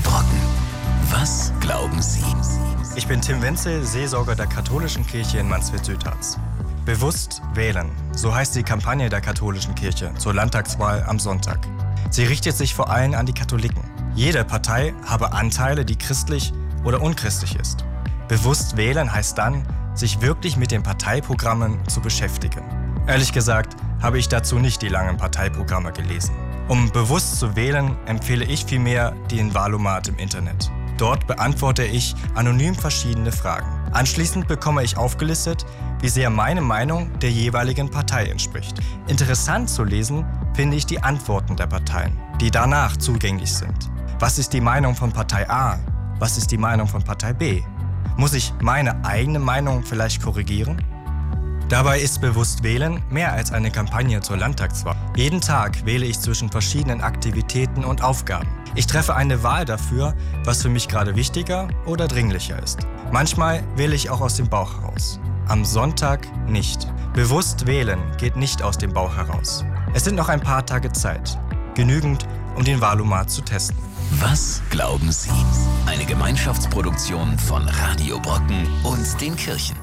Brocken. Was glauben Sie? Ich bin Tim Wenzel, Seelsorger der Katholischen Kirche in Mansfeld-Südharz. Bewusst wählen, so heißt die Kampagne der Katholischen Kirche zur Landtagswahl am Sonntag. Sie richtet sich vor allem an die Katholiken. Jede Partei habe Anteile, die christlich oder unchristlich ist. Bewusst wählen heißt dann, sich wirklich mit den Parteiprogrammen zu beschäftigen. Ehrlich gesagt habe ich dazu nicht die langen Parteiprogramme gelesen. Um bewusst zu wählen, empfehle ich vielmehr den Wahlomat im Internet. Dort beantworte ich anonym verschiedene Fragen. Anschließend bekomme ich aufgelistet, wie sehr meine Meinung der jeweiligen Partei entspricht. Interessant zu lesen finde ich die Antworten der Parteien, die danach zugänglich sind. Was ist die Meinung von Partei A? Was ist die Meinung von Partei B? Muss ich meine eigene Meinung vielleicht korrigieren? Dabei ist bewusst wählen mehr als eine Kampagne zur Landtagswahl. Jeden Tag wähle ich zwischen verschiedenen Aktivitäten und Aufgaben. Ich treffe eine Wahl dafür, was für mich gerade wichtiger oder dringlicher ist. Manchmal wähle ich auch aus dem Bauch heraus. Am Sonntag nicht. Bewusst wählen geht nicht aus dem Bauch heraus. Es sind noch ein paar Tage Zeit. Genügend, um den Wahlomat zu testen. Was glauben Sie? Eine Gemeinschaftsproduktion von Radio Brocken und den Kirchen.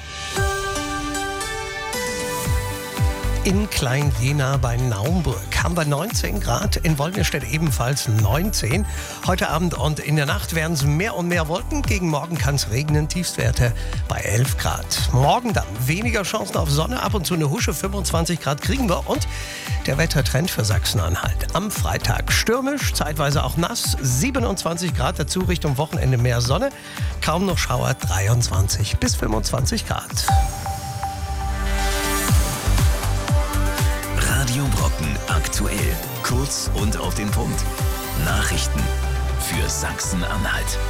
In Klein-Jena bei Naumburg haben wir 19 Grad, in Wolkenstedt ebenfalls 19. Heute Abend und in der Nacht werden es mehr und mehr Wolken. Gegen Morgen kann es regnen, Tiefstwerte bei 11 Grad. Morgen dann weniger Chancen auf Sonne, ab und zu eine Husche, 25 Grad kriegen wir. Und der Wettertrend für Sachsen-Anhalt. Am Freitag stürmisch, zeitweise auch nass, 27 Grad, dazu Richtung Wochenende mehr Sonne. Kaum noch Schauer, 23 bis 25 Grad. Radio Brocken aktuell. Kurz und auf den Punkt. Nachrichten für Sachsen-Anhalt.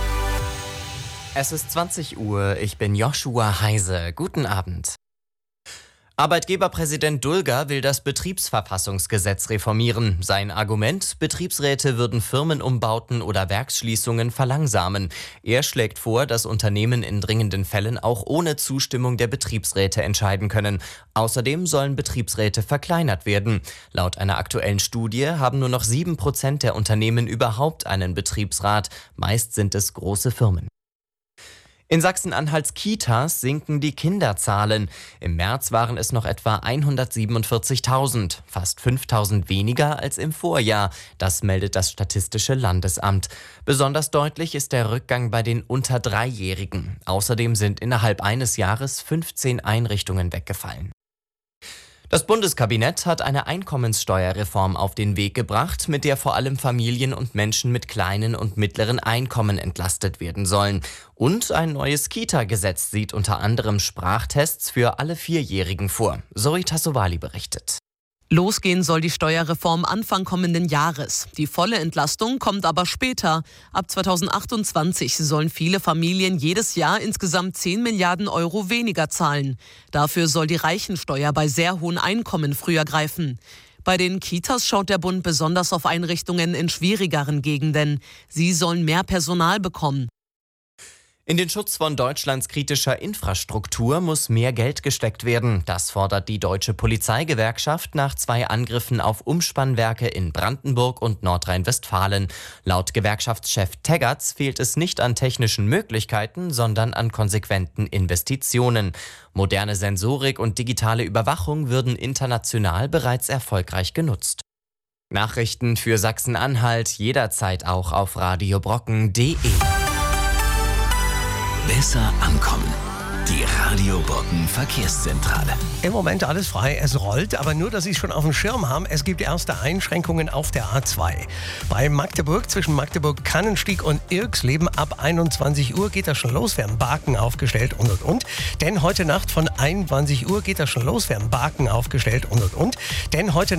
Es ist 20 Uhr, ich bin Joshua Heise. Guten Abend. Arbeitgeberpräsident Dulger will das Betriebsverfassungsgesetz reformieren. Sein Argument: Betriebsräte würden Firmenumbauten oder Werksschließungen verlangsamen. Er schlägt vor, dass Unternehmen in dringenden Fällen auch ohne Zustimmung der Betriebsräte entscheiden können. Außerdem sollen Betriebsräte verkleinert werden. Laut einer aktuellen Studie haben nur noch 7% der Unternehmen überhaupt einen Betriebsrat. Meist sind es große Firmen. In Sachsen-Anhalts Kitas sinken die Kinderzahlen. Im März waren es noch etwa 147.000, fast 5.000 weniger als im Vorjahr. Das meldet das Statistische Landesamt. Besonders deutlich ist der Rückgang bei den unter 3-Jährigen. Außerdem sind innerhalb eines Jahres 15 Einrichtungen weggefallen. Das Bundeskabinett hat eine Einkommenssteuerreform auf den Weg gebracht, mit der vor allem Familien und Menschen mit kleinen und mittleren Einkommen entlastet werden sollen. Und ein neues Kita-Gesetz sieht unter anderem Sprachtests für alle 4-Jährigen vor. Zoe Tassovali berichtet. Losgehen soll die Steuerreform Anfang kommenden Jahres. Die volle Entlastung kommt aber später. Ab 2028 sollen viele Familien jedes Jahr insgesamt 10 Milliarden Euro weniger zahlen. Dafür soll die Reichensteuer bei sehr hohen Einkommen früher greifen. Bei den Kitas schaut der Bund besonders auf Einrichtungen in schwierigeren Gegenden. Sie sollen mehr Personal bekommen. In den Schutz von Deutschlands kritischer Infrastruktur muss mehr Geld gesteckt werden. Das fordert die Deutsche Polizeigewerkschaft nach 2 Angriffen auf Umspannwerke in Brandenburg und Nordrhein-Westfalen. Laut Gewerkschaftschef Teggerts fehlt es nicht an technischen Möglichkeiten, sondern an konsequenten Investitionen. Moderne Sensorik und digitale Überwachung würden international bereits erfolgreich genutzt. Nachrichten für Sachsen-Anhalt jederzeit auch auf radiobrocken.de. Besser ankommen. Die Radio Brocken Verkehrszentrale. Im Moment alles frei, es rollt, aber nur, dass Sie es schon auf dem Schirm haben, es gibt erste Einschränkungen auf der A2. Bei Magdeburg, zwischen Magdeburg-Kannenstieg und Irxleben ab 21 Uhr geht das schon los, werden Baken aufgestellt und. Denn heute Nacht von 21 Uhr geht das schon los, werden Baken aufgestellt und. Denn heute